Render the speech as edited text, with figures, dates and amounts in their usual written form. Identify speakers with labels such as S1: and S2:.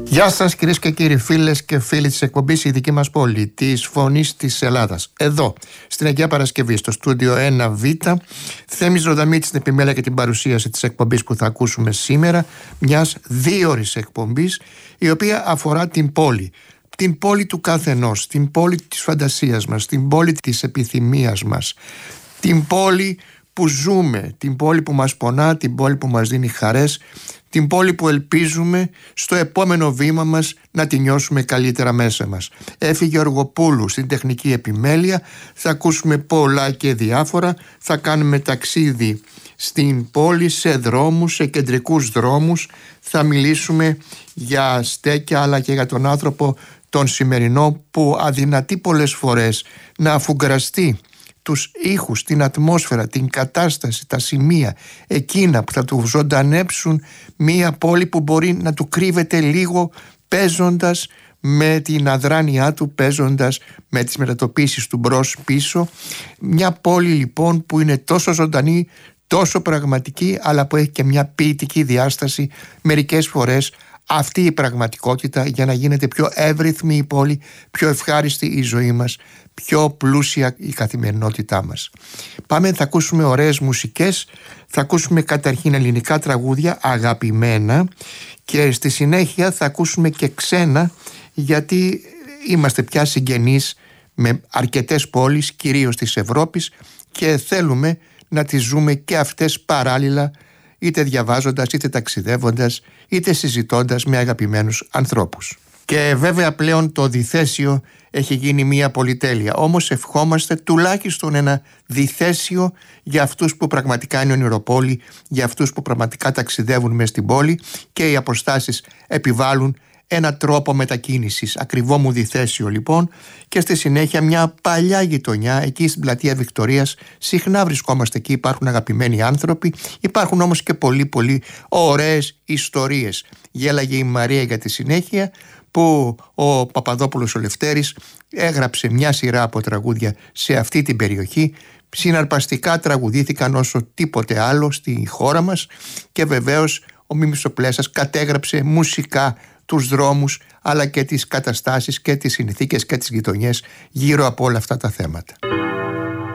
S1: Γεια σας κυρίες και κύριοι, φίλες και φίλοι της εκπομπής «Η δική μας πόλη», της Φωνής της Ελλάδας. Εδώ, στην Αγία Παρασκευή, στο στούντιο 1Β, Θέμης Ροδαμίτης στην επιμέλεια και την παρουσίαση της εκπομπής που θα ακούσουμε σήμερα, μιας 2ωρης εκπομπής, η οποία αφορά την πόλη. Την πόλη του καθενός, την πόλη της φαντασίας μας, την πόλη της επιθυμίας μας, την πόλη που ζούμε, την πόλη που μας πονά, την πόλη που μας δίνει χαρές, την πόλη που ελπίζουμε στο επόμενο βήμα μας να τη νιώσουμε καλύτερα μέσα μας. Έφη Γεωργοπούλου στην τεχνική επιμέλεια, θα ακούσουμε πολλά και διάφορα, θα κάνουμε ταξίδι στην πόλη, σε δρόμους, σε κεντρικούς δρόμους, θα μιλήσουμε για στέκια αλλά και για τον άνθρωπο τον σημερινό που αδυνατεί πολλές φορές να αφουγκραστεί τους ήχους, την ατμόσφαιρα, την κατάσταση, τα σημεία εκείνα που θα του ζωντανέψουν μία πόλη που μπορεί να του κρύβεται λίγο παίζοντας με την αδράνειά του, παίζοντας με τις μετατοπίσεις του μπρος πίσω. Μια πόλη λοιπόν που είναι τόσο ζωντανή, τόσο πραγματική, αλλά που έχει και μια ποιητική διάσταση μερικές φορές. Αυτή η πραγματικότητα για να γίνεται πιο εύρυθμη η πόλη, πιο ευχάριστη η ζωή μας, πιο πλούσια η καθημερινότητά μας. Πάμε, θα ακούσουμε ωραίες μουσικές, θα ακούσουμε καταρχήν ελληνικά τραγούδια αγαπημένα και στη συνέχεια θα ακούσουμε και ξένα, γιατί είμαστε πια συγγενείς με αρκετές πόλεις, κυρίως της Ευρώπης, και θέλουμε να τις ζούμε και αυτές παράλληλα, είτε διαβάζοντας, είτε ταξιδεύοντας, είτε συζητώντας με αγαπημένους ανθρώπους. Και βέβαια πλέον το διθέσιο έχει γίνει μια πολυτέλεια. Όμως ευχόμαστε τουλάχιστον ένα διθέσιο για αυτούς που πραγματικά είναι ονειροπόλοι, για αυτούς που πραγματικά ταξιδεύουν μες στην πόλη και οι αποστάσεις επιβάλλουν ένα τρόπο μετακίνησης. Ακριβό μου διθέσιο λοιπόν, και στη συνέχεια μια παλιά γειτονιά εκεί στην πλατεία Βικτωρίας. Συχνά βρισκόμαστε εκεί, υπάρχουν αγαπημένοι άνθρωποι, υπάρχουν όμως και πολύ ωραίες ιστορίες. Γέλαγε η Μαρία για τη συνέχεια που ο Παπαδόπουλος ο Λευτέρης έγραψε μια σειρά από τραγούδια σε αυτή την περιοχή. Συναρπαστικά τραγουδήθηκαν όσο τίποτε άλλο στη χώρα μας και βεβαίως ο Μίμης ο Πλέσας κατέγραψε μουσικά τους δρόμους αλλά και τις καταστάσεις και τις συνθήκες και τις γειτονιές γύρω από όλα αυτά τα θέματα.